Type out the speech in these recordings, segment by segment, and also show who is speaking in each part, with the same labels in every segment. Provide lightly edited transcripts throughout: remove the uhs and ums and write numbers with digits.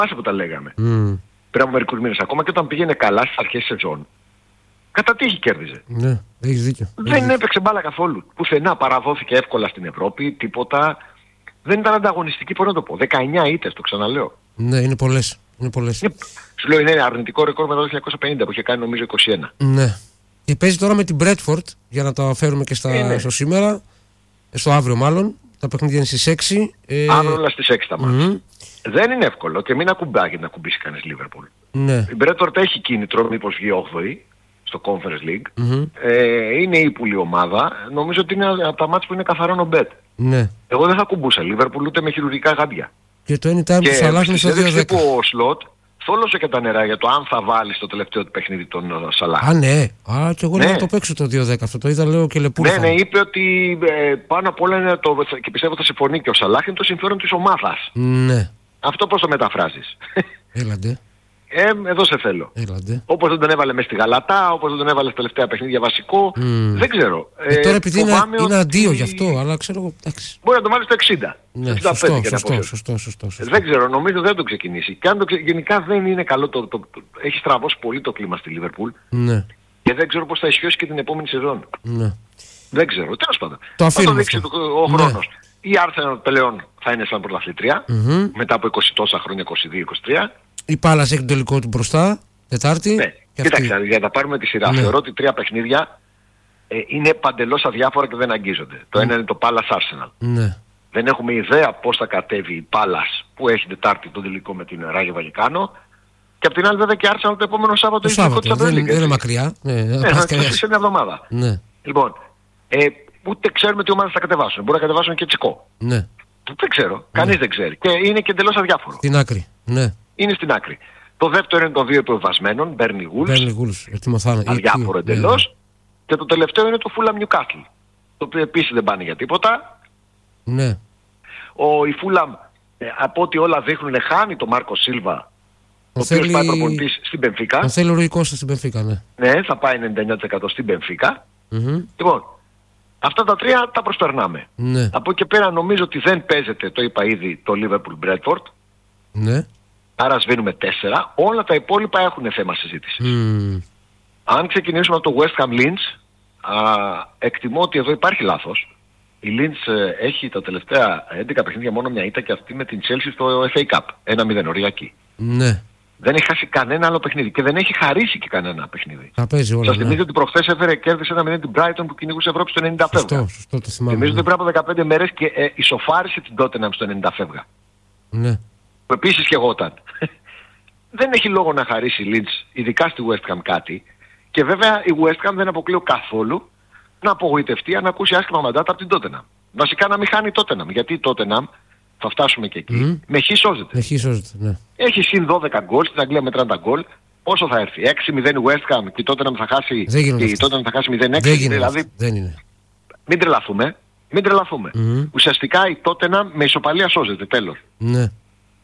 Speaker 1: Θυμάσαι που τα λέγαμε. Πριν από μερικούς μήνες, ακόμα και όταν πήγαινε καλά στις αρχές της σεζόν, κατά τύχη κέρδιζε.
Speaker 2: Ναι, έχεις δίκιο.
Speaker 1: Δεν έπαιξε μπάλα καθόλου. Πουθενά παραδόθηκε εύκολα στην Ευρώπη, τίποτα. Δεν ήταν ανταγωνιστική, πώς να το πω. 19 ήττες, το ξαναλέω.
Speaker 2: Ναι, είναι πολλές.
Speaker 1: Σου λέω είναι αρνητικό ρεκόρ μετά το 1950 που είχε κάνει νομίζω 21.
Speaker 2: Ναι. Και παίζει τώρα με την Bradford, για να τα φέρουμε και στο σήμερα, στο αύριο μάλλον. Τα παιχνίδια είναι στις 6.
Speaker 1: Αύριο όλα στις 6 τα μάτια. Δεν είναι εύκολο και μην ακουμπάει να ακουμπήσει κανείς Liverpool.
Speaker 2: Ναι.
Speaker 1: Η Bradford έχει κίνητρο μήπως βγει 8η στο Conference League. Είναι ύπουλη ομάδα. Νομίζω ότι είναι από τα μάτια που είναι καθαρό νομπέτ.
Speaker 2: Ναι.
Speaker 1: Εγώ δεν θα ακουμπούσα Liverpool ούτε με χειρουργικά γάντια.
Speaker 2: Και το anytime του Σαλάχ είναι στο 2-10.
Speaker 1: Και ο Σλότ θόλωσε και τα νερά για το αν θα βάλει στο τελευταίο του παιχνίδι τον Σαλάχ.
Speaker 2: Α, ναι. Α, και εγώ λέω να το παίξω το 2-10. Αυτό το είδα, λέω και λεπούλα.
Speaker 1: Ναι, είπε ότι πάνω απ' όλα είναι και πιστεύω θα συμφωνεί και ο Σαλάχ, είναι το συμφέρον της ομάδας.
Speaker 2: Ναι.
Speaker 1: Αυτό πώς το μεταφράζεις?
Speaker 2: Έλαντε.
Speaker 1: Εδώ σε θέλω.
Speaker 2: Έλαντε.
Speaker 1: Όπως δεν τον έβαλε μες στη Γαλατά, όπως δεν τον έβαλε στα τελευταία παιχνίδια βασικό. Δεν ξέρω.
Speaker 2: Τώρα επειδή είναι αντίο γι' αυτό, αλλά ξέρω εγώ.
Speaker 1: Μπορεί να το βάλει στο 60.
Speaker 2: Ναι, σωστό.
Speaker 1: Δεν ξέρω, νομίζω δεν το ξεκινήσει. Και αν γενικά δεν είναι καλό, έχει στραβώσει πολύ το κλίμα στη Λίβερπουλ.
Speaker 2: Ναι.
Speaker 1: Και δεν ξέρω πώς θα ισχύσει και την επόμενη σεζόν.
Speaker 2: Ναι.
Speaker 1: Δεν ξέρω. Τέλος πάντων.
Speaker 2: Θα
Speaker 1: το δείξει ο χρόνος. Η Arsenal πλέον θα είναι σαν πρωταθλήτρια μετά από 20 τόσα χρόνια, 22-23.
Speaker 2: Η Πάλας έχει τον τελικό του μπροστά, Τετάρτη.
Speaker 1: Ναι. Κοίταξε, για να πάρουμε τη σειρά. Θεωρώ ότι 3 παιχνίδια είναι παντελώς αδιάφορα και δεν αγγίζονται. Το ένα είναι το Palace Arsenal.
Speaker 2: Ναι.
Speaker 1: Δεν έχουμε ιδέα πώς θα κατέβει η Palace που έχει Τετάρτη τον τελικό με την Ράγιο Βαλικάνο. Και απ' την άλλη βέβαια και Arsenal το επόμενο Σάββατο έχει τελικό της Champions League.
Speaker 2: Δεν είναι μακριά.
Speaker 1: Σε μια εβδομάδα.
Speaker 2: Ναι.
Speaker 1: Λοιπόν, ούτε ξέρουμε τι ομάδες θα κατεβάσουν. Μπορεί να κατεβάσουν και Τσικό.
Speaker 2: Ναι.
Speaker 1: Δεν ξέρω. Κανείς δεν ξέρει. Και είναι και εντελώς αδιάφορο.
Speaker 2: Στην άκρη. Ναι.
Speaker 1: Είναι στην άκρη. Το δεύτερο είναι των 2 επιβασμένων, Burnley Wolves. Αδιάφορο εντελώς. Και το τελευταίο είναι το Fulham Newcastle. Το οποίο επίσης δεν πάνε για τίποτα.
Speaker 2: Ναι.
Speaker 1: Η Fulham, από ό,τι όλα δείχνουν, χάνει τον Μάρκο Σίλβα. Ο οποίος πάει προπονητής στην Μπενφίκα.
Speaker 2: Το θέλει ο Ρουί Κώστα στην Μπενφίκα, ναι.
Speaker 1: Ναι, θα πάει 99% στην Μπενφίκα. Λοιπόν, αυτά τα 3 τα προσπερνάμε.
Speaker 2: Ναι.
Speaker 1: Από εκεί πέρα νομίζω ότι δεν παίζεται, το είπα ήδη, το Liverpool Bradford.
Speaker 2: Ναι.
Speaker 1: Άρα σβήνουμε 4. Όλα τα υπόλοιπα έχουν θέμα συζήτησης. Αν ξεκινήσουμε από το West Ham Linz, εκτιμώ ότι εδώ υπάρχει λάθος. Η Linz έχει τα τελευταία 11 παιχνίδια μόνο μια ήττα και αυτή με την Chelsea στο FA Cup. 1-0 οριακή.
Speaker 2: Ναι.
Speaker 1: Δεν έχει χάσει κανένα άλλο παιχνίδι και δεν έχει χαρίσει και κανένα παιχνίδι.
Speaker 2: Θα παίζει όλα.
Speaker 1: Σας θυμίζω ότι προχθές κέρδισε 1-0 την Brighton που κυνηγούσε Ευρώπη στο 90 φεύγα.
Speaker 2: Σωστό, το θυμάμαι.
Speaker 1: Θυμίζω ότι πριν από 15 μέρες και ισοφάρισε την Tottenham στο 90 φεύγα.
Speaker 2: Ναι.
Speaker 1: Που επίσης και εγώ όταν. Δεν έχει λόγο να χαρίσει η Leeds, ειδικά στη West Ham κάτι. Και βέβαια η West Ham δεν αποκλείω καθόλου να απογοητευτεί αν ακούσει άσχημα μαντάτα από την Tottenham. Βασικά να μην χάνει η Tottenham. Γιατί η Tottenham, θα φτάσουμε και εκεί, με χ σώζεται.
Speaker 2: Με χ σώζεται, ναι.
Speaker 1: Έχει συν 12 γκολ, στην Αγγλία μετράνε τα γκολ. Πόσο θα έρθει? 6-0 West Ham και η Tottenham θα χάσει, θα χάσει 0-6. Δηλαδή,
Speaker 2: δεν είναι.
Speaker 1: Μην τρελαθούμε. Ουσιαστικά η Tottenham με ισοπαλία σώζεται, τέλος.
Speaker 2: Ναι.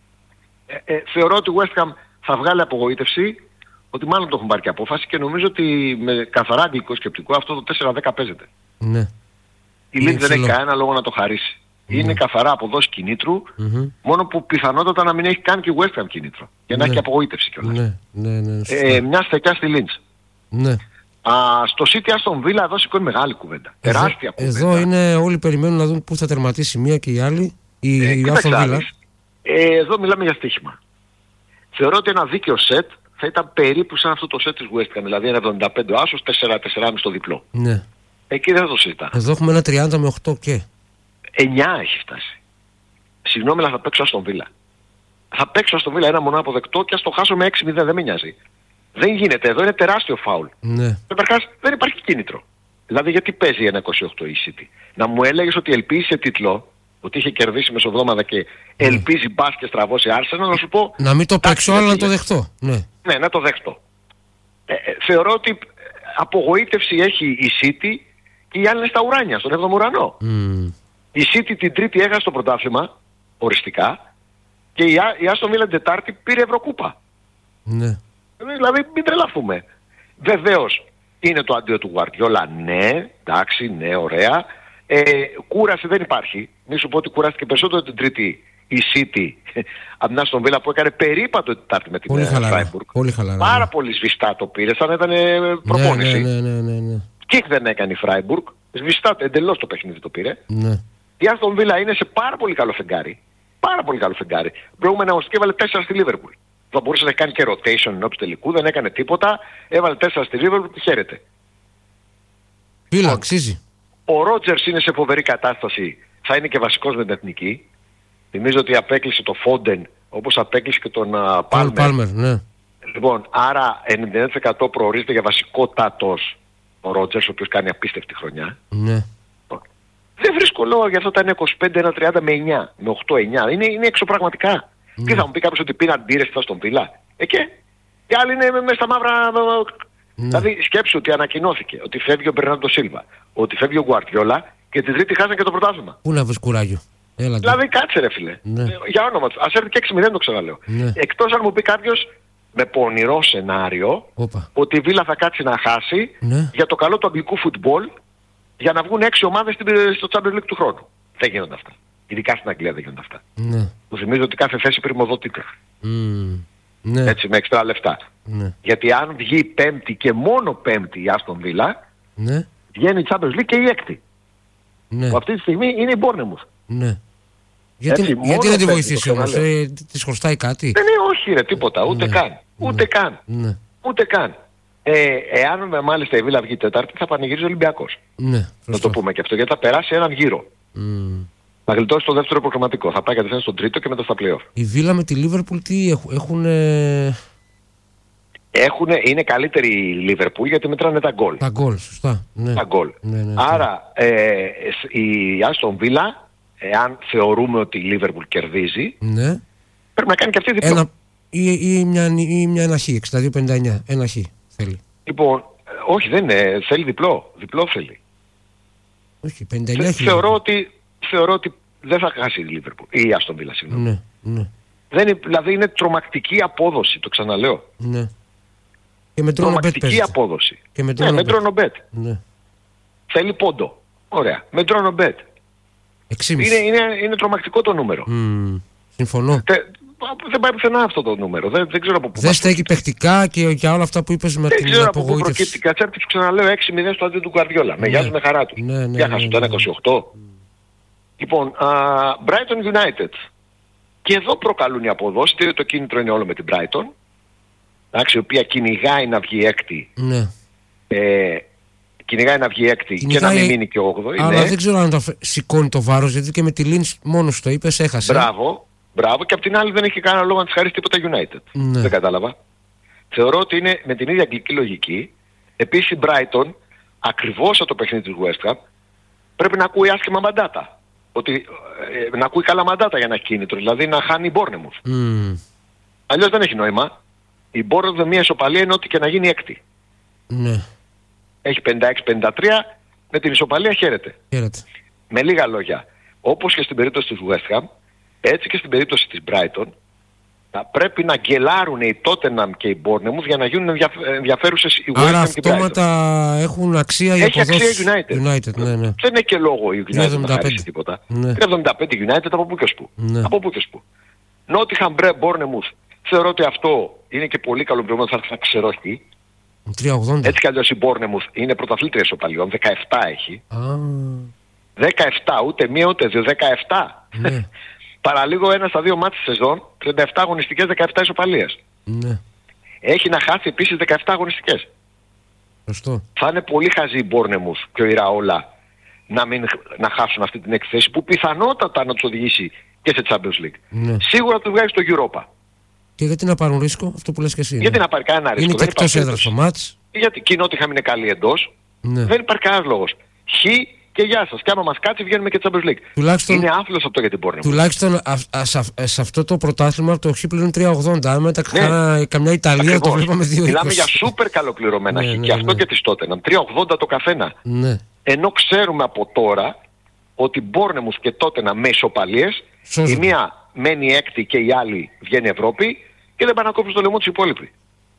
Speaker 1: Θεωρώ ότι η West Ham θα βγάλει απογοήτευση, ότι μάλλον το έχουν πάρει και απόφαση και νομίζω ότι με καθαρά αγγλικό σκεπτικό αυτό το 4-10 παίζεται.
Speaker 2: Ναι.
Speaker 1: Η Leeds δεν έχει κανένα λόγο να το χαρίσει. Είναι καθαρά αποδόση κινήτρου, μόνο που πιθανότατα να μην έχει καν και η West Ham κινήτρο. Για να έχει απογοήτευση κιόλας. Μια στεκιά στη Leeds.
Speaker 2: Ναι.
Speaker 1: Στο City Aston Villa εδώ σηκώνει μεγάλη κουβέντα. Τεράστια κουβέντα.
Speaker 2: Εδώ είναι όλοι περιμένουν να δουν πού θα τερματίσει η μία και η άλλη. Η Aston Villa.
Speaker 1: Εδώ μιλάμε για στοίχημα. Θεωρώ ότι ένα δίκαιο σετ θα ήταν περίπου σαν αυτό το σετ της West Ham. Δηλαδή ένα 75 ο άσος, 4-4,5 το διπλό.
Speaker 2: Ναι.
Speaker 1: Εκεί δεν θα το συζητάμε.
Speaker 2: Εδώ έχουμε ένα 30 με 8 και.
Speaker 1: 9 έχει φτάσει. Συγγνώμη, αλλά θα παίξω Aston Villa. Θα παίξω Aston Villa ένα μονό αποδεκτό και ας το χάσω με 6-0, δεν με νοιάζει. Δεν γίνεται, εδώ είναι τεράστιο φάουλ.
Speaker 2: Ναι.
Speaker 1: Δεν υπάρχει κίνητρο. Δηλαδή γιατί παίζει ένα 28 η City? Να μου έλεγες ότι ελπίζει σε τίτλο, ότι είχε κερδίσει μεσοβδόμαδα και ελπίζει μπας και στραβώσει Arsenal, να σου πω...
Speaker 2: Να μην το παίξω, αλλά να το δεχτώ. Ναι,
Speaker 1: να το δεχτώ. Θεωρώ ότι απογοήτευση έχει η City και οι άλλοι είναι στα ουράνια, στον 7ο ουρανό. Η City την Τρίτη έχασε το πρωτάθλημα, οριστικά, και η Aston Villa την Τετάρτη πήρε Ευρωκούπα.
Speaker 2: Ναι.
Speaker 1: Δηλαδή μην τρελαθούμε. Βεβαίως είναι το αντίο του Guardiola, ναι, εντάξει, ναι, ωραία. Κούραση δεν υπάρχει. Μη σου πω ότι κουράστηκε περισσότερο την Τρίτη η City από την Άστον Βίλα που έκανε περίπατο την Τετάρτη με την Freiburg. Πάρα πολύ σβηστά το πήρε, σαν να ήταν προπόνηση.
Speaker 2: Ναι.
Speaker 1: Κικ δεν έκανε η Freiburg. Σβηστά εντελώς το παιχνίδι το πήρε.
Speaker 2: Ναι.
Speaker 1: Η Άστον Βίλα είναι σε πάρα πολύ καλό φεγγάρι. Πάρα πολύ καλό φεγγάρι. Προηγούμενα αγωνιστική έβαλε 4 στη Liverpool. Θα μπορούσε να κάνει και rotation ενώπιση τελικού, δεν έκανε τίποτα. Έβαλε 4 στη Liverpool, χαίρεται.
Speaker 2: Βίλα, αξίζει.
Speaker 1: Ο Ρότζερς είναι σε φοβερή κατάσταση. Θα είναι και βασικός με την εθνική. Θυμίζω ότι απέκλεισε το Φόντεν όπως απέκλεισε και τον Πάλμερ.
Speaker 2: Ναι.
Speaker 1: Λοιπόν, άρα 99% προορίζεται για βασικότατος ο Ρότζερς, ο οποίος κάνει απίστευτη χρονιά.
Speaker 2: Ναι.
Speaker 1: Δεν βρίσκω λόγο για αυτό τα 1,25-1,30 με 9, με 8-9. Είναι εξωπραγματικά.
Speaker 2: Ναι.
Speaker 1: Τι θα μου πει κάποιος ότι πήραν ντύρες στον Βίλα. Και οι άλλοι είναι μέσα στα μαύρα.
Speaker 2: Ναι.
Speaker 1: Δηλαδή σκέψου ότι ανακοινώθηκε ότι φεύγει ο Μπερνάντο Σίλβα, ότι φεύγει ο Γκουαρτιόλα και τη Τρίτη χάσαν και το πρωτάθλημα.
Speaker 2: Πού να βρεις κουράγιο. Έλα,
Speaker 1: δηλαδή κάτσε ρε φίλε.
Speaker 2: Ναι.
Speaker 1: Για όνομα του. Ας έρθει και 6-0 το ξαναλέω.
Speaker 2: Ναι.
Speaker 1: Εκτός αν μου πει κάποιος με πονηρό σενάριο ότι η Βίλα θα κάτσει να χάσει για το καλό του αγγλικού φουτμπολ για να βγουν 6 ομάδες στο Champions League του χρόνου. Δεν γίνονται αυτά. Ειδικά στην Αγγλία δεν γίνονται αυτά.
Speaker 2: Ναι.
Speaker 1: Μου θυμίζω ότι κάθε θέση πρημοδοτείται.
Speaker 2: Ναι.
Speaker 1: Έτσι με εξτρά λεφτά.
Speaker 2: Ναι.
Speaker 1: Γιατί αν βγει πέμπτη και μόνο πέμπτη η Άστον Βίλα,
Speaker 2: ναι,
Speaker 1: βγαίνει η Champions League και η έκτη.
Speaker 2: Ναι.
Speaker 1: Που αυτή τη στιγμή είναι η Bournemouth.
Speaker 2: Ναι. Γιατί να τη βοηθήσει όμως, της χρωστάει κάτι.
Speaker 1: Δεν είναι όχι ρε τίποτα, ούτε καν. Ούτε καν.
Speaker 2: Ναι.
Speaker 1: Ούτε καν. Εάν μάλιστα η Βίλα βγει Τετάρτη θα πανηγυρίζει ο Ολυμπιακός.
Speaker 2: Ναι.
Speaker 1: Να το πούμε και αυτό, γιατί θα περάσει έναν γύρο. Θα γλιτώσει το δεύτερο προγραμματικό. Θα πάει κατευθείαν στον τρίτο και μετά στα play-off.
Speaker 2: Η Βίλα με τη Λίβερπουλ τι έχουν.
Speaker 1: Είναι καλύτερη η Λίβερπουλ γιατί μετράνε τα γκολ.
Speaker 2: Τα γκολ, σωστά. Ναι.
Speaker 1: Τα γκολ.
Speaker 2: Ναι,
Speaker 1: άρα η Άστον Βίλα, εάν θεωρούμε ότι η Λίβερπουλ κερδίζει,
Speaker 2: ναι,
Speaker 1: πρέπει να κάνει και αυτή διπλό.
Speaker 2: Ή μια ένα χ, 62-59. Ένα χ θέλει.
Speaker 1: Λοιπόν, όχι δεν είναι, θέλει διπλό. Διπλό θέλει.
Speaker 2: Όχι, 59 χ.
Speaker 1: Θεωρώ ότι δεν θα χάσει η Λίβερπουλ. Η Άστον Βίλα, συγγνώμη.
Speaker 2: Ναι.
Speaker 1: Δηλαδή είναι τρομακτική απόδοση, το ξαναλέω.
Speaker 2: Ναι. Και με
Speaker 1: τρομακτική απόδοση.
Speaker 2: Και με
Speaker 1: τρόνομπετ.
Speaker 2: Ναι.
Speaker 1: Θέλει πόντο. Ωραία. Με τρόνομπετ.
Speaker 2: 6,5.
Speaker 1: Είναι τρομακτικό το νούμερο.
Speaker 2: Συμφωνώ.
Speaker 1: Δεν πάει πουθενά αυτό το νούμερο. Δεν ξέρω από πού.
Speaker 2: Δεν στέκει παιχτικά και για όλα αυτά που είπες με την απογοήτευση.
Speaker 1: Δεν ξέρω από πού προκύπτει. Κατσέρτη σου ξαναλέω 6-0 στο αντί του Γκουαρδιόλα. Με γιάζουν με χαρά του. Για χάσουν το 1-28. Λοιπόν, Brighton United. Και εδώ προκαλούν οι αποδόσεις. Το κίνητρο είναι όλο με την Brighton. Η οποία κυνηγάει να βγει έκτη.
Speaker 2: Ναι.
Speaker 1: Κυνηγάει να βγει έκτη και να μην μείνει και 8η.
Speaker 2: Αλλά δεν ξέρω αν σηκώνει το βάρος, γιατί και με τη Λίνς μόνος το είπες, έχασε.
Speaker 1: Μπράβο, και απ' την άλλη δεν έχει κανένα λόγο να της χαρίσει τίποτα United.
Speaker 2: Ναι.
Speaker 1: Δεν κατάλαβα. Θεωρώ ότι είναι με την ίδια αγγλική λογική. Επίσης η Brighton, ακριβώς από το παιχνίδι της West Ham, πρέπει να ακούει άσχημα μαντάτα. Να ακούει καλά μαντάτα για να έχει κίνητρο, δηλαδή να χάνει η Bournemouth. Αλλιώς δεν έχει νόημα. Η Bournemouth με μια ισοπαλία είναι ό,τι και να γίνει έκτη.
Speaker 2: Ναι.
Speaker 1: Έχει 56-53, με την ισοπαλία χαίρεται. Με λίγα λόγια, όπως και στην περίπτωση της West Ham, έτσι και στην περίπτωση της Brighton, θα πρέπει να γκελάρουν οι Tottenham και οι Bournemouth για να γίνουν ενδιαφέρουσες οι West Ham και η Brighton.
Speaker 2: Άρα αυτόματα έχουν αξία οι αποδόσεις.
Speaker 1: Έχει αξία United.
Speaker 2: Ναι.
Speaker 1: Δεν είναι και λόγο η United να χαρίσει τίποτα.
Speaker 2: Ναι.
Speaker 1: 75 United από πού και ως πού.
Speaker 2: Ναι.
Speaker 1: Από πού και ως πού. Nottingham Bournemouth, θεωρώ ότι αυτό είναι και πολύ καλό πληρωμένο, θα ξερώσει.
Speaker 2: 3,80.
Speaker 1: Έτσι κι αλλιώς η Bournemouth είναι πρωταθλήτρια ισοπαλιών, 17 έχει. 17, ούτε μία ούτε δύο, 17.
Speaker 2: Ναι.
Speaker 1: Παραλίγο ένα στα δύο μάτς τη σεζόν, 37 αγωνιστικές, 17 ισοπαλίες.
Speaker 2: Ναι.
Speaker 1: Έχει να χάσει επίσης 17 αγωνιστικές.
Speaker 2: Σωστό.
Speaker 1: Θα είναι πολύ χαζή η Bournemouth και ο Ιραόλα να χάσουν αυτή την έκθεση που πιθανότατα να τους οδηγήσει και σε Champions League.
Speaker 2: Ναι.
Speaker 1: Σίγουρα τους βγάζει στο Europa.
Speaker 2: Και γιατί να πάρουν ρίσκο, αυτό που λες και εσύ.
Speaker 1: Γιατί να πάρει κανένα ρίσκο.
Speaker 2: Είναι και εκτός έδρας το μάτς.
Speaker 1: Γιατί κοινότητα είναι καλή εντός.
Speaker 2: Ναι.
Speaker 1: Δεν υπάρχει κανένας λόγος. Χ και γεια σας. Και άμα μας κάτσει βγαίνουμε και Champions League.
Speaker 2: Τουλάχιστον,
Speaker 1: είναι άφλος αυτό για την Bournemouth.
Speaker 2: Τουλάχιστον σε αυτό το πρωτάθλημα το Χ πλέον 3,80. Άμα ήταν καμιά Ιταλία ακριβώς. Το βλέπαμε 2,20.
Speaker 1: Μιλάμε για σούπερ καλοπληρωμένα Χ. Και αυτό και τη Tottenham. 3,80 το καθένα.
Speaker 2: Ναι.
Speaker 1: Ενώ ξέρουμε από τώρα ότι Bournemouth και Tottenham με ισοπαλίες, η μία μένει έκτη και η άλλη βγαίνει Ευρώπη και δεν πάνε να κόψουν το λαιμό τους οι υπόλοιποι.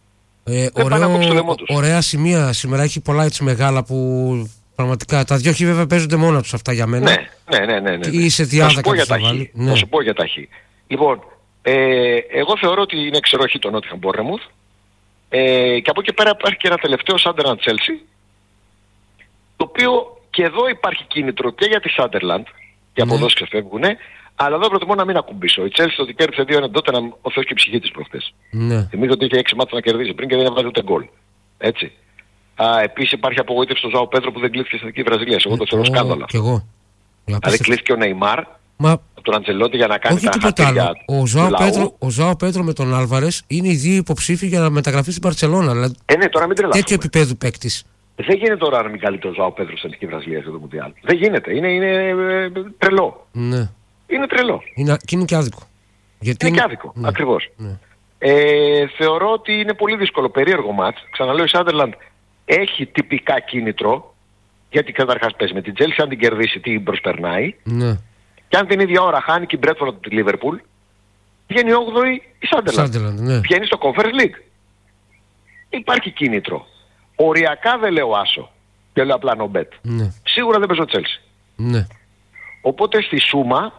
Speaker 2: Ωραία σημεία σήμερα, έχει πολλά έτσι μεγάλα που πραγματικά τα δυο Χ βέβαια παίζονται μόνα τους αυτά για μένα.
Speaker 1: Ναι.
Speaker 2: Ή σε διάδα
Speaker 1: θα σου πω για τα Χ. Λοιπόν, εγώ θεωρώ ότι είναι εξαιροχή το Nottingham Bournemouth. Και από εκεί πέρα υπάρχει και ένα τελευταίο Sunderland Chelsea, το οποίο και εδώ υπάρχει κίνητρο και για τη Sunderland, και από εδώ ξεφεύγουνε, αλλά εδώ προτιμώ να μην ακουμπήσω. Η Chelsea ότι κέρδισε 2-1 τότε ο Θεός και η ψυχή της προχτές. Ναι. Θυμίζω ότι είχε 6 μάτς να κερδίσει πριν και δεν έβαλε ούτε γκολ. Έτσι. Επίσης υπάρχει απογοήτευση στο Ζωάο Πέδρο που δεν κλείθηκε στην Εθνική Βραζιλία. Εγώ το θεωρώ σκάνδαλο.
Speaker 2: Κι εγώ.
Speaker 1: Δηλαδή κλείθηκε ο Νεϊμάρ από τον Αντζελότη για να κάνει τα χαρτιά.
Speaker 2: Ο Ζωάο Πέδρο με τον Άλβαρες είναι οι δύο υποψήφοι για να μεταγραφεί στην Μπαρσελόνα. Δηλαδή,
Speaker 1: ναι, τώρα μην τρελαθούμε.
Speaker 2: Τέτοιο επίπεδο παίκτης.
Speaker 1: Δεν γίνεται τώρα να μην καλεί το Ζωάο Πέδρο στην Εθνική Βραζιλία στο Μουντιάλ. Δεν γίνεται. Είναι τρελό.
Speaker 2: Ναι.
Speaker 1: Είναι τρελό.
Speaker 2: Και είναι και άδικο.
Speaker 1: Γιατί είναι και άδικο. Ναι. Ακριβώς. Ναι. Θεωρώ ότι είναι πολύ δύσκολο, περίεργο μάτς. Ξαναλέω, η Sunderland έχει τυπικά κίνητρο, γιατί καταρχάς παίζει με την Chelsea, αν την κερδίσει τι προσπερνάει. Ναι. Και αν την ίδια ώρα χάνει και η Bradford από τη Liverpool, βγαίνει 8η η Sunderland. Ναι. Βγαίνει στο Conference League. Υπάρχει κίνητρο. Οριακά δεν λέω άσο. Και λέω απλά no bet. Ναι. Σίγουρα δεν παίζω Chelsea. Ναι. Οπότε στη σούμα,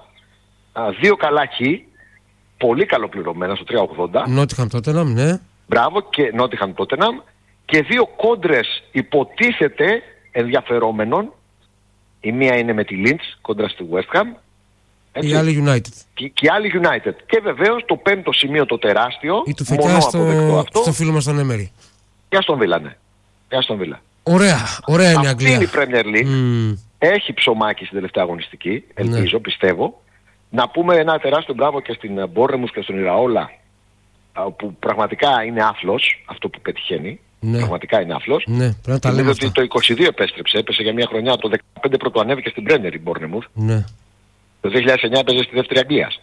Speaker 1: 2 καλά χ, πολύ καλοπληρωμένα στο 3.80.
Speaker 2: Nottingham Tottenham, ναι.
Speaker 1: Μπράβο, και Nottingham Tottenham. Και 2 κόντρες υποτίθεται ενδιαφερόμενων. Η μία είναι με τη Leeds κόντρα στη West Ham.
Speaker 2: Η άλλη United.
Speaker 1: Και η άλλη United. Και βεβαίως το 5ο σημείο το τεράστιο.
Speaker 2: Ή του Φεκιά στο φίλο μας τον Έμερι.
Speaker 1: Και Αστον Βίλα, ναι. Και Αστον Βίλα.
Speaker 2: Ωραία είναι η Αγγλία.
Speaker 1: Αυτή είναι η Premier League. Έχει ψωμάκι στην τελευταία αγωνιστική. Ελπίζω, πιστεύω. Να πούμε ένα τεράστιο μπράβο και στην Bournemouth και στον Ηραόλα, που πραγματικά είναι άθλος αυτό που πετυχαίνει. Ναι. Πραγματικά είναι άθλος.
Speaker 2: Ναι, πρέπει να τα λέμε
Speaker 1: ότι το 22 επέστρεψε, έπεσε για μια χρονιά, το 15 πρωτοανέβηκε στην Premier η Bournemouth. Ναι. Το 2009 έπαιζε στη δεύτερη Αγγλίας.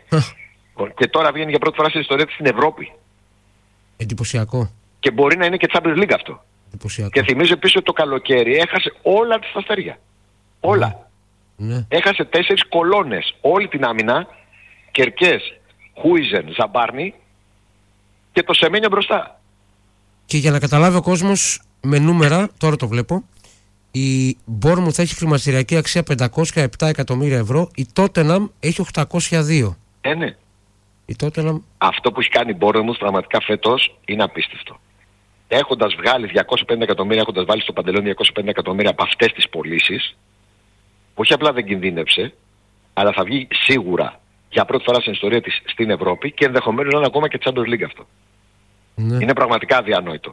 Speaker 1: Και τώρα βγαίνει για πρώτη φορά στην ιστορία της στην Ευρώπη.
Speaker 2: Εντυπωσιακό.
Speaker 1: Και μπορεί να είναι και Champions League αυτό. Και θυμίζω επίσης ότι το καλοκαίρι έχασε όλα τις αστέρια. Όλα. Ναι. Έχασε 4 κολόνες. Όλη την άμυνα. Κερκές, Χούιζεν, Ζαμπάρνι και το Σεμένιο μπροστά.
Speaker 2: Και για να καταλάβει ο κόσμος με νούμερα, τώρα το βλέπω, η Bournemouth θα έχει χρηματιστηριακή αξία 507 εκατομμύρια ευρώ, η Tottenham έχει 802.
Speaker 1: Ναι.
Speaker 2: Η Tottenham...
Speaker 1: Αυτό που έχει κάνει η Bournemouth πραγματικά φέτος είναι απίστευτο. Έχοντας βγάλει 250 εκατομμύρια, έχοντας βάλει στο παντελόνι 250 εκατομμύρια από αυτές τις πωλήσεις, όχι απλά δεν κινδύνευσε, αλλά θα βγει σίγουρα για πρώτη φορά στην ιστορία της στην Ευρώπη και ενδεχομένως να είναι ακόμα και Champions League αυτό. Ναι. Είναι πραγματικά αδιανόητο.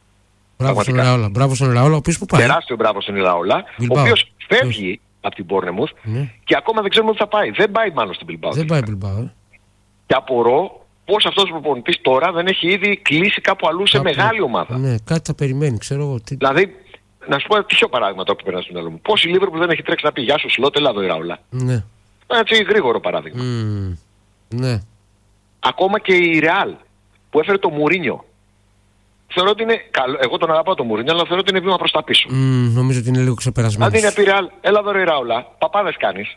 Speaker 2: Μπράβο στον Ηραόλα, ο οποίος που πάει.
Speaker 1: Τεράστιο μπράβο στον Ηραόλα, ο οποίος φεύγει από την Bournemouth και ακόμα δεν ξέρουμε ότι θα πάει. Δεν πάει μάλλον στην Bilbao.
Speaker 2: Δεν πάει Bilbao.
Speaker 1: Και απορώ πώς αυτός ο προπονητής τώρα δεν έχει ήδη κλείσει κάπου αλλού σε μεγάλη ομάδα.
Speaker 2: Ναι, κάτι θα περιμένει, ξέρω εγώ.
Speaker 1: Δηλαδή, να σου πω τυχαίο παράδειγμα τώρα που περνάει στο μυαλό μου. Πώς η Liverpool δεν έχει τρέξει να πει γεια σου Σλότ, έλα εδώ Ηραόλα. Ναι. Έτσι γρήγορο παράδειγμα. Ναι. Ακόμα και η Real που έφερε το Μουρίνιο. Θεωρώ ότι είναι καλό. Εγώ τον αγαπάω το Μουρίνιο, αλλά θεωρώ ότι είναι βήμα προς τα πίσω.
Speaker 2: Νομίζω ότι είναι λίγο ξεπερασμένος.
Speaker 1: Αν είναι επί Real, έλα εδώ Ηραόλα, παπάδες κάνεις.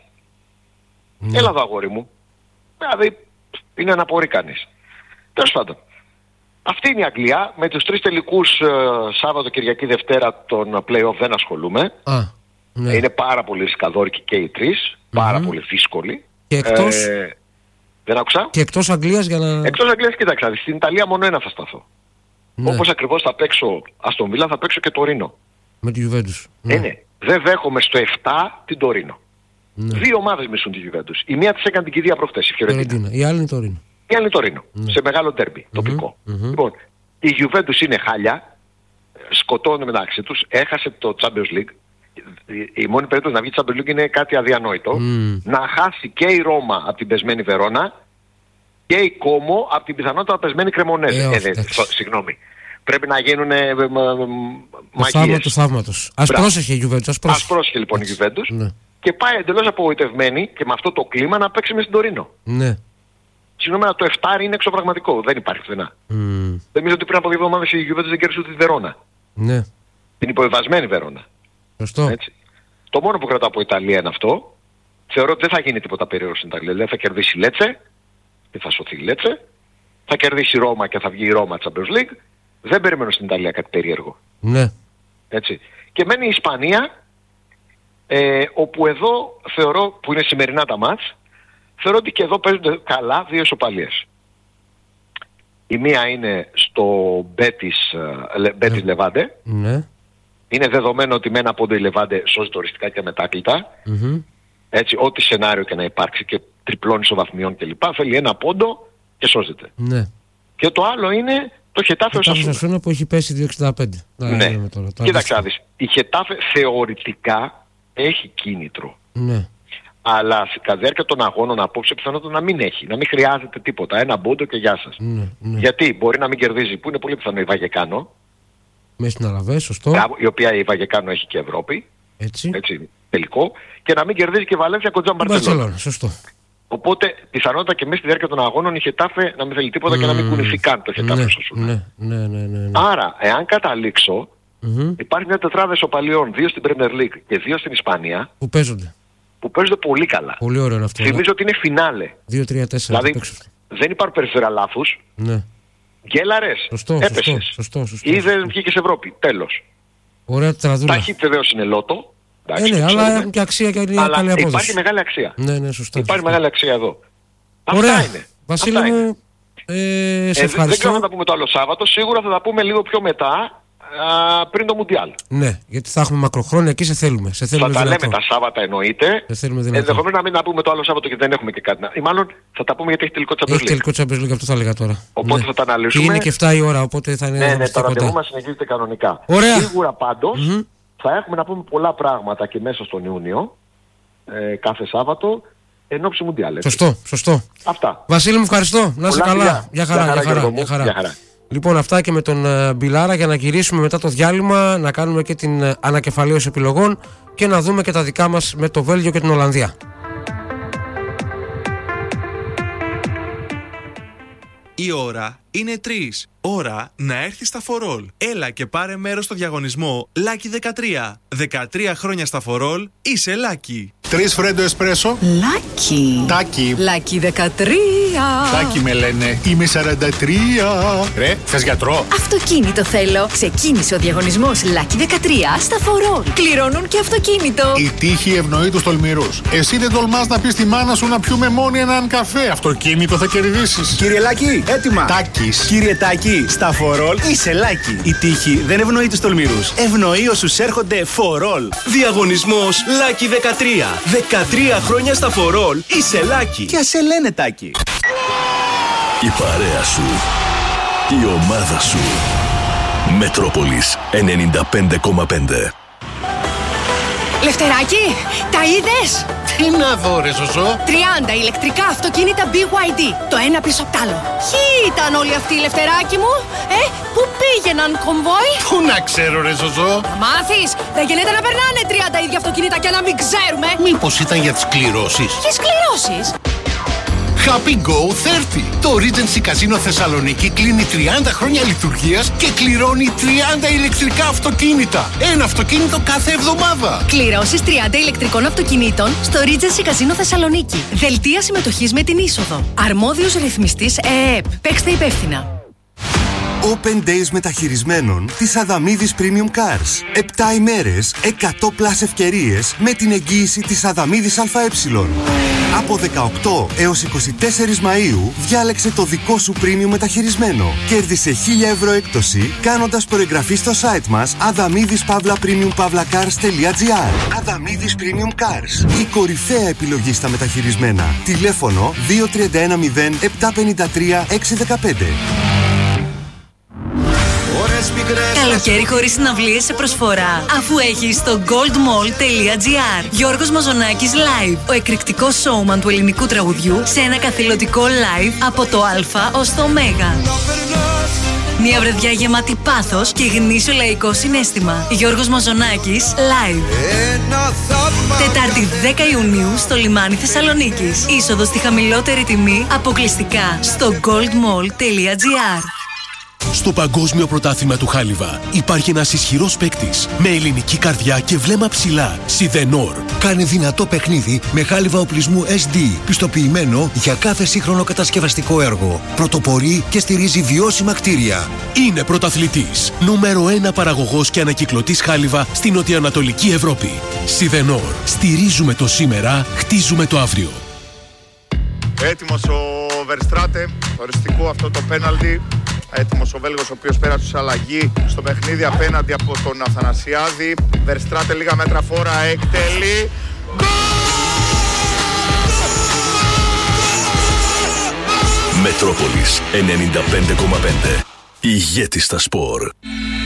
Speaker 1: Ναι. Έλα εδώ αγόρι μου. Δηλαδή είναι να απορεί κανείς. Τέλος πάντων. Αυτή είναι η Αγγλία. Με τους 3 τελικούς Σάββατο, Κυριακή, Δευτέρα των play-off δεν ασχολούμαι. Ναι. Είναι πάρα πολύ ρισκαδόρικοι και οι 3. Πάρα πολύ δύσκολοι.
Speaker 2: Και εκτός...
Speaker 1: δεν άκουσα.
Speaker 2: Και εκτός Αγγλίας για να...
Speaker 1: Εκτός Αγγλίας, κοίταξα. Στην Ιταλία μόνο ένα θα σταθώ. Ναι. Όπως ακριβώς θα παίξω Αστον Βίλα, θα παίξω και Τωρίνο.
Speaker 2: Με τη Juventus.
Speaker 1: Ναι. Δεν δέχομαι στο 7 την Τωρίνο. Ναι. 2 ομάδες μισούν τη Juventus. Η μία της έκανε την κηδεία προχθές, η Φιωρεντίνα.
Speaker 2: Η άλλη είναι Τωρίνο.
Speaker 1: Η άλλη είναι Τωρίνο. Ναι. Σε μεγάλο ντέρμπι, τοπικό. Λοιπόν, η Juventus είναι χάλια. Σκοτώνουν μεταξύ τους. Έχασε το Champions League. Η μόνη περίπτωση να βγει Champions League είναι κάτι αδιανόητο. Να χάσει και η Ρώμα από την πεσμένη Βερόνα και η Κόμο από την πιθανότητα πεσμένη Κρεμονέζε. Συγγνώμη. Πρέπει να γίνουν μαγείες.
Speaker 2: Το θαύματος. Ας πρόσεχε η Juventus.
Speaker 1: Ας πρόσεχε λοιπόν η Juventus. Ναι. Και πάει εντελώς απογοητευμένη και με αυτό το κλίμα να παίξει με στην Τωρίνο. Ναι. Συγγνώμη, το 7 είναι εξωπραγματικό. Δεν υπάρχει πουθενά. Νομίζω ότι πριν από 2 εβδομάδες η Juventus δεν κέρδισε ούτε τη Βερόνα. Ναι. Την υποβιβασμένη Βερόνα. Έτσι. Το μόνο που κρατάω από Ιταλία είναι αυτό. Θεωρώ ότι δεν θα γίνει τίποτα περίεργο στην Ιταλία. Δηλαδή θα κερδίσει η Λέτσε και θα σωθεί η Λέτσε. Θα κερδίσει η Ρώμα και θα βγει η Ρώμα Champions League. Δεν περιμένω στην Ιταλία κάτι περίεργο. Ναι. Έτσι. Και μένει η Ισπανία, όπου εδώ θεωρώ, που είναι σημερινά τα μάτς, θεωρώ ότι και εδώ παίζονται καλά δύο ισοπαλίες. Η μία είναι στο Μπέτις Λεβάντε.
Speaker 2: Ναι.
Speaker 1: Είναι δεδομένο ότι με ένα πόντο η Λεβάντε σώζει το οριστικά και αμετάκλητα. Έτσι, ό,τι σενάριο και να υπάρξει και τριπλών ισοβαθμιών κλπ. Θέλει ένα πόντο και σώζεται.
Speaker 2: Ναι.
Speaker 1: Και το άλλο είναι το Χετάφε
Speaker 2: Οσασούνα που έχει πέσει 2,65.
Speaker 1: Ναι. Κοίταξε να δεις. Η Χετάφε θεωρητικά έχει κίνητρο.
Speaker 2: Ναι.
Speaker 1: Αλλά κατά τη διάρκεια των αγώνων απόψε πιθανότητα να μην έχει, να μην χρειάζεται τίποτα. Ένα μπόντο και γεια σας.
Speaker 2: Ναι.
Speaker 1: Γιατί μπορεί να μην κερδίζει, που είναι πολύ πιθανό η Βαγεκάνο.
Speaker 2: Μέσα στην Αλαβέ, σωστό.
Speaker 1: Η οποία η Βαγεκάνο έχει και Ευρώπη.
Speaker 2: Έτσι.
Speaker 1: Τελικό. Και να μην κερδίζει και η Βαλένθια κοντζά Μπαρσελόνα.
Speaker 2: Σωστό.
Speaker 1: Οπότε πιθανότητα και μέσα στη διάρκεια των αγώνων η Χετάφε να μην θέλει τίποτα και να μην κουνηθεί καν το Χετάφε Οσασούνα.
Speaker 2: Ναι.
Speaker 1: Άρα, εάν καταλήξω, υπάρχει μια τετράδα ισοπαλιών, 2 στην Premier League και 2 στην Ισπανία.
Speaker 2: Που παίζονται
Speaker 1: Πολύ καλά.
Speaker 2: Πολύ ωραίο αυτό.
Speaker 1: Θυμίζω ότι είναι φινάλε.
Speaker 2: 2-3-4.
Speaker 1: Δηλαδή δεν υπάρχουν περισσότερα λάθους.
Speaker 2: Ναι.
Speaker 1: Γκέλαρες. Έπεσες.
Speaker 2: Σωστό.
Speaker 1: Ή δεν βγήκες Ευρώπη. Τέλος.
Speaker 2: Ωραία τραδούλα.
Speaker 1: Τα χιτ βεβαίως είναι λότο.
Speaker 2: Ναι, αλλά έχουν και αξία και καλή απόδοση.
Speaker 1: Υπάρχει μεγάλη αξία.
Speaker 2: Ναι, σωστά.
Speaker 1: Υπάρχει μεγάλη αξία εδώ.
Speaker 2: Ωραία.
Speaker 1: Αυτά είναι.
Speaker 2: Βασίλη μου, σε ευχαριστώ.
Speaker 1: Δεν ξέρω αν θα τα πούμε το άλλο Σάββατο. Σίγουρα θα τα πούμε λίγο πιο μετά. Πριν το Μουντιάλ.
Speaker 2: Ναι, γιατί θα έχουμε μακροχρόνια και σε θέλουμε.
Speaker 1: Θα τα λέμε τα Σάββατα εννοείται. Ενδεχομένως να μην τα πούμε το άλλο Σάββατο γιατί δεν έχουμε και κάτι. Ή μάλλον θα τα πούμε γιατί έχει τελικό Champions League.
Speaker 2: Έχει τελικό Champions League, αυτό θα έλεγα τώρα.
Speaker 1: Οπότε θα τα αναλύσουμε.
Speaker 2: Και είναι και 7 η ώρα, οπότε θα είναι.
Speaker 1: Ναι, το ραντεβού μας συνεχίζεται κανονικά.
Speaker 2: Ωραία.
Speaker 1: Σίγουρα πάντως θα έχουμε να πούμε πολλά πράγματα και μέσα στον Ιούνιο. Κάθε Σάββατο. Εν ώψη Μουντιάλ.
Speaker 2: Σωστό.
Speaker 1: Αυτά.
Speaker 2: Βασίλη μου, ευχαριστώ. Να είσαι καλά. Γεια χαρά. Λοιπόν, αυτά και με τον Μπιλάρα για να γυρίσουμε μετά το διάλειμμα, να κάνουμε και την ανακεφαλαίωση επιλογών και να δούμε και τα δικά μας με το Βέλγιο και την Ολλανδία.
Speaker 3: Η ώρα είναι 3. Ώρα να έρθεις στα For All. Έλα και πάρε μέρος στο διαγωνισμό Lucky 13. 13 χρόνια στα For All, είσαι Lucky.
Speaker 4: 3 φρέντο εσπρέσο.
Speaker 5: Lucky.
Speaker 4: Τάκι.
Speaker 5: Lucky 13.
Speaker 4: Τάκι με λένε. Είμαι 43. Ρε, θες γιατρό?
Speaker 5: Αυτοκίνητο θέλω. Ξεκίνησε ο διαγωνισμός Lucky 13 στα For All. Κληρώνουν και αυτοκίνητο.
Speaker 4: Η τύχη ευνοεί τους τολμηρούς. Εσύ δεν τολμάς να πεις στη μάνα σου να πιούμε μόνοι έναν καφέ. Αυτοκίνητο θα κερδίσεις.
Speaker 6: Κύριε Λάκη, έτοιμα.
Speaker 4: Τάκης.
Speaker 6: Κύριε Τάκη, στα For All είσαι Lucky. Η τύχη δεν ευνοεί τους τολμηρούς. Ευνοεί όσους έρχονται For All.
Speaker 7: Διαγωνισμός Lucky 13. 13 χρόνια στα For All είσαι Lucky.
Speaker 6: Και ας σε λένε Τάκη.
Speaker 7: Η παρέα σου. Η ομάδα σου. Μετρόπολης 95,5.
Speaker 8: Λευτεράκη, τα είδες?
Speaker 4: Τι να δω ρε Ζωζό?
Speaker 8: 30 ηλεκτρικά αυτοκίνητα BYD. Το ένα πίσω απ' τ' άλλο. Ποιοι ήταν όλοι αυτοί, Λευτεράκη μου? Πού πήγαιναν κομβόι?
Speaker 4: Πού να ξέρω ρε Ζωζό?
Speaker 8: Θα μάθεις. Δεν γίνεται να περνάνε 30 ίδια αυτοκίνητα και να μην ξέρουμε.
Speaker 4: Μήπως ήταν για τις κληρώσεις?
Speaker 8: Ποιες κληρώσεις?
Speaker 4: Happy Go 30. Το Regency Casino Θεσσαλονίκη κλείνει 30 χρόνια λειτουργίας και κληρώνει 30 ηλεκτρικά αυτοκίνητα. Ένα αυτοκίνητο κάθε εβδομάδα.
Speaker 8: Κληρώσεις 30 ηλεκτρικών αυτοκινήτων στο Regency Casino Θεσσαλονίκη. Δελτία συμμετοχής με την είσοδο. Αρμόδιος ρυθμιστής ΕΕΠ. Παίξτε υπεύθυνα.
Speaker 9: Open Days μεταχειρισμένων της Αδαμίδης Premium Cars. 7 ημέρες, 100 πλάς ευκαιρίες με την εγγύηση της Αδαμίδης ΑΕ. Από 18 έως 24 Μαΐου διάλεξε το δικό σου premium μεταχειρισμένο. Κέρδισε 1.000 ευρώ έκπτωση κάνοντας προεγγραφή στο site μας adamidis-premium-cars.gr. Αδαμίδης Premium Cars. Η κορυφαία επιλογή στα μεταχειρισμένα. Τηλέφωνο 2310 753 615.
Speaker 5: Καλοκαίρι χωρίς συναυλίες σε προσφορά, αφού έχεις το goldmall.gr. Γιώργος Μαζονάκης Live, ο εκρηκτικός showman του ελληνικού τραγουδιού σε ένα καθηλωτικό live από το Α ως το Ω. Μια βραδιά γεμάτη πάθος και γνήσιο λαϊκό συναίσθημα. Γιώργος Μαζονάκης Live. Τετάρτη 10 Ιουνίου στο λιμάνι Θεσσαλονίκης. Είσοδο στη χαμηλότερη τιμή αποκλειστικά στο goldmall.gr.
Speaker 10: Στο Παγκόσμιο Πρωτάθλημα του Χάλιβα υπάρχει ένας ισχυρός παίκτης με ελληνική καρδιά και βλέμμα ψηλά. Σιδενόρ.
Speaker 11: Κάνε δυνατό παιχνίδι με χάλιβα οπλισμού SD, πιστοποιημένο για κάθε σύγχρονο κατασκευαστικό έργο. Πρωτοπορεί και στηρίζει βιώσιμα κτίρια.
Speaker 10: Είναι πρωταθλητής. Νούμερο 1 παραγωγός και ανακυκλωτής χάλιβα στην νοτιοανατολική Ευρώπη. Σιδενόρ. Στηρίζουμε το σήμερα, χτίζουμε το αύριο.
Speaker 12: Έτοιμος ο Verstraete, οριστικό αυτό το πέναλτι. Έτοιμος ο Βέλγος, ο οποίος πέρασε αλλαγή στο παιχνίδι απέναντι από τον Αθανασιάδη. Verstraete λίγα μέτρα φόρα, εκτελεί.
Speaker 10: Μετρόπολης 95,5. Ηγέτη στα σπορ.